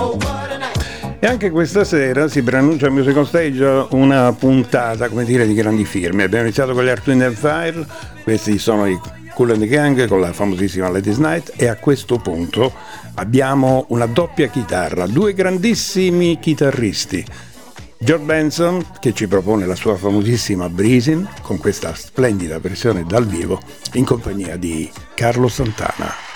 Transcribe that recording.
E anche questa sera si preannuncia a Music on Stage una puntata, come dire, di grandi firme. Abbiamo iniziato con gli Earth, Wind and Fire, questi sono i Kool and the Gang con la famosissima Ladies Night, e a questo punto abbiamo una doppia chitarra, due grandissimi chitarristi. George Benson, che ci propone la sua famosissima Breezin', con questa splendida versione dal vivo in compagnia di Carlos Santana.